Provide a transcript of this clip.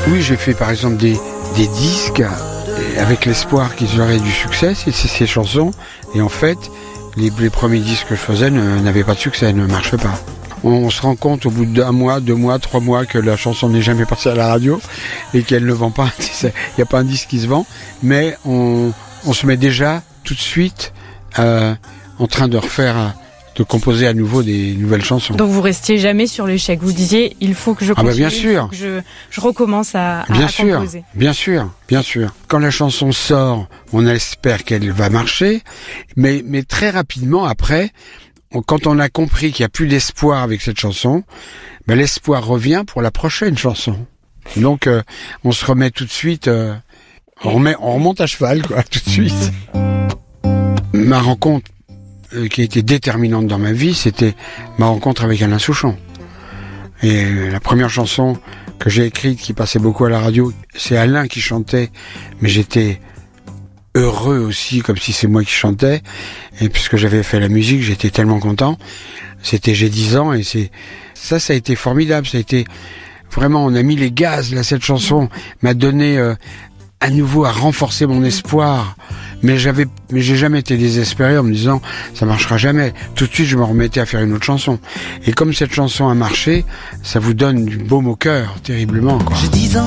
Oui, j'ai fait par exemple des disques avec l'espoir qu'ils auraient du succès, ces chansons. Et en fait, les premiers disques que je faisais n'avaient pas de succès, ne marchaient pas. On se rend compte au bout d'un mois, 2 mois, 3 mois que la chanson n'est jamais passée à la radio et qu'elle ne vend pas. Il n'y a pas un disque qui se vend, mais on se met déjà tout de suite en train de composer à nouveau des nouvelles chansons. Donc vous restiez jamais sur l'échec. Vous disiez, il faut que je continue, bien sûr. Il faut que je recommence à composer. Bien sûr. Quand la chanson sort, on espère qu'elle va marcher, mais très rapidement après, quand on a compris qu'il n'y a plus d'espoir avec cette chanson, l'espoir revient pour la prochaine chanson. Donc on se remet tout de suite, on remonte à cheval, quoi, tout de suite. Ma rencontre qui a été déterminante dans ma vie, c'était ma rencontre avec Alain Souchon. Et la première chanson que j'ai écrite, qui passait beaucoup à la radio, c'est Alain qui chantait, mais j'étais heureux aussi, comme si c'est moi qui chantais. Et puisque j'avais fait la musique, j'étais tellement content. J'ai 10 ans et ça a été formidable. Ça a été vraiment, on a mis les gaz, là, cette chanson m'a donné à nouveau à renforcer mon espoir. Mais j'ai jamais été désespéré en me disant ça marchera jamais. Tout de suite, je me remettais à faire une autre chanson. Et comme cette chanson a marché, ça vous donne du baume au cœur, terriblement, quoi. J'ai 10 ans.